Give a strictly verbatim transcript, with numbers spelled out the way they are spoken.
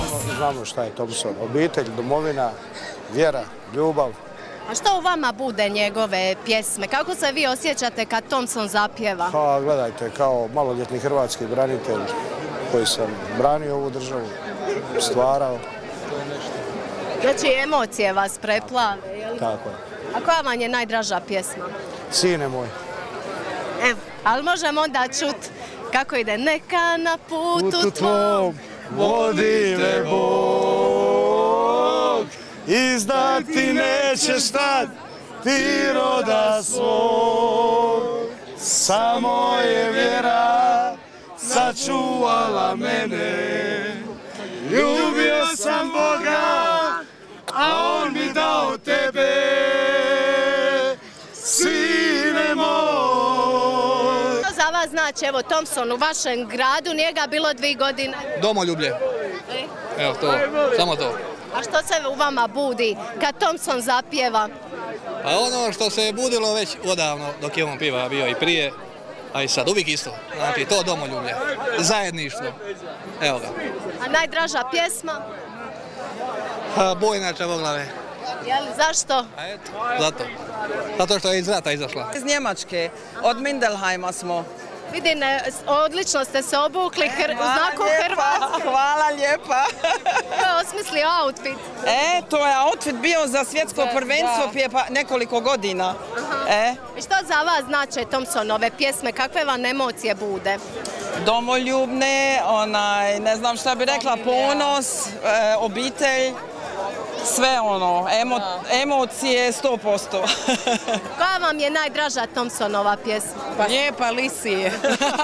znamo šta je Thompson. Obitelj, domovina, vjera, ljubav. A što u vama bude njegove pjesme? Kako se vi osjećate kad Thompson zapjeva? Pa gledajte, kao maloljetni hrvatski branitelj koji sam branio ovu državu, stvarao. Znači emocije vas preplave, je li? Tako je. A koja vam je najdraža pjesma? Sine moj. Evo, ali možemo onda čut kako ide. Neka na putu tvom vodi me Bog, izdati nećeš tad ti roda svog, samo je vjera sačuvala mene. Ljubio sam Boga, a on mi dao tebe, sine moj. Što za vas znači, evo, Thompson u vašem gradu, nije ga bilo dvije godine? Domoljublje. Evo to, samo to. A što se u vama budi kad Thompson zapjeva? Pa ono što se je budilo već odavno dok je on piva bio i prije, a i sad uvijek isto. Znači to domoljublje, zajedništvo. Evo ga. A najdraža pjesma? A, Bojna Čavoglave. Jeli, zašto? A eto, zato. Zato što je iz rata izašla. Iz Njemačke, od Mindelheima smo. Vidim, odlično ste se obukli, hr... znaku Hrvatske. Hvala lijepa. Ko je osmislio outfit? E, to je outfit bio za svjetsko prvenstvo prije pa nekoliko godina. E. I što za vas znače Thompsonove pjesme, kakve vam emocije bude? Domoljubne, onaj, ne znam šta bi rekla, ponos, e, obitelj, sve ono, emo, emocije sto posto. Koja vam je najdraža Thompsonova pjesma? Lijepa Lisije.